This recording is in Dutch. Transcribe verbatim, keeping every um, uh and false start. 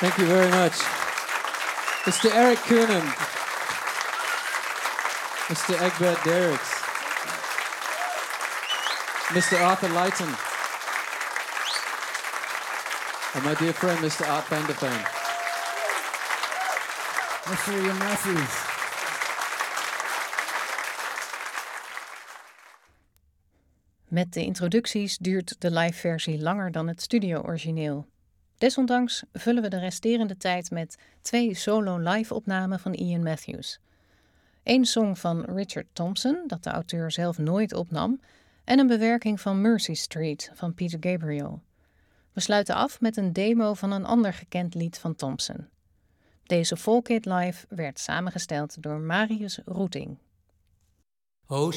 Thank you very much. Mister Eric Koonen. Mister Egbert Derricks. Mister Arthur Lighton. And my dear friend, Mister Art van der Veen. Mister Ian Matthews. Met de introducties duurt de live-versie langer dan het studio-origineel. Desondanks vullen we de resterende tijd met twee solo-live-opnamen van Ian Matthews. Eén song van Richard Thompson, dat de auteur zelf nooit opnam, en een bewerking van Mercy Street van Peter Gabriel. We sluiten af met een demo van een ander gekend lied van Thompson. Deze Folk It Live werd samengesteld door Marius Roeting. Oh,